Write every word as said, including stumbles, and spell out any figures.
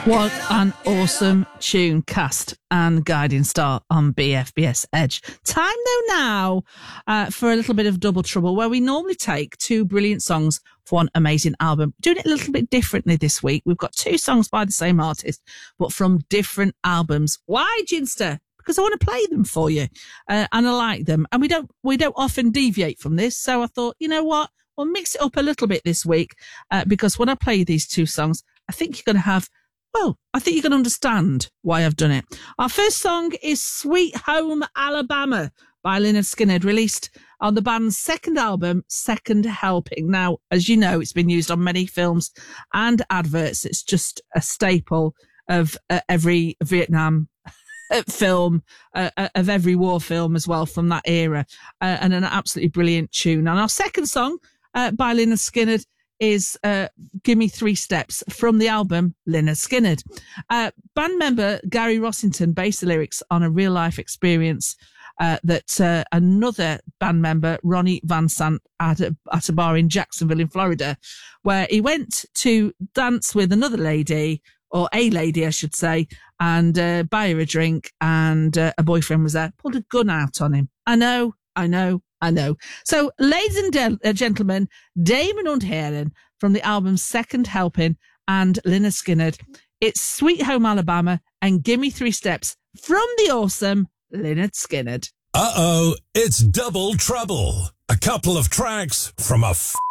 What an awesome tune, Cast and Guiding Star on B F B S Edge. Time though now uh, for a little bit of Double Trouble, where we normally take two brilliant songs for one amazing album. Doing it a little bit differently this week. We've got two songs by the same artist, but from different albums. Why, Ginster? Because I want to play them for you, uh, and I like them. And we don't we don't often deviate from this, so I thought, you know what? We'll mix it up a little bit this week, uh, because when I play these two songs, I think you're going to have Well, I think you can understand why I've done it. Our first song is Sweet Home Alabama by Lynyrd Skynyrd, released on the band's second album, Second Helping. Now, as you know, it's been used on many films and adverts. It's just a staple of uh, every Vietnam film, uh, of every war film as well from that era, uh, and an absolutely brilliant tune. And our second song uh, by Lynyrd Skynyrd is uh, Give Me Three Steps from the album Lynyrd Skynyrd. Uh, band member Gary Rossington based the lyrics on a real-life experience uh, that uh, another band member, Ronnie Van Sant, had at, at a bar in Jacksonville in Florida, where he went to dance with another lady, or a lady, I should say, and uh, buy her a drink, and uh, a boyfriend was there, pulled a gun out on him. I know, I know, I know. So, ladies and de- uh, gentlemen, Damon und Herren from the album Second Helping and Lynyrd Skynyrd. It's Sweet Home Alabama and Gimme Three Steps from the awesome Lynyrd Skynyrd. Uh-oh, it's Double Trouble. A couple of tracks from a f-